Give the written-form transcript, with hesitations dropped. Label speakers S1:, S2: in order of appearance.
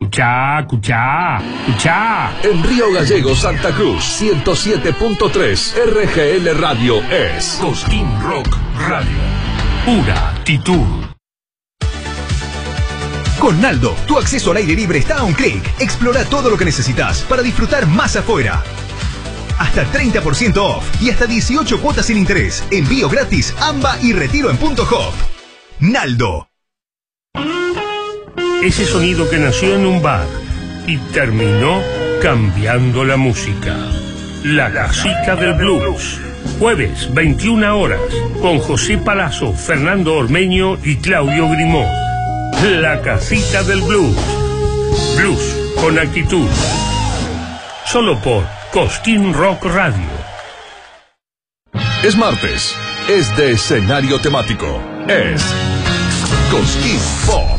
S1: Escuchá.
S2: En Río Gallegos, Santa Cruz, 107.3 RGL Radio es
S1: Cosquín Rock Radio. Pura actitud.
S3: Con Naldo, tu acceso al aire libre está a un clic. Explora todo lo que necesitas para disfrutar más afuera. Hasta 30% off y hasta 18 cuotas sin interés. Envío gratis, AMBA y retiro en Punto Hop. Naldo.
S1: Ese sonido que nació en un bar y terminó cambiando la música. La Casita del Blues. Jueves, 21 horas, con José Palazzo, Fernando Ormeño y Claudio Grimó. La Casita del Blues. Blues con actitud. Solo por Cosquín Rock Radio.
S2: Es martes, es de escenario temático, es Cosquín Pop.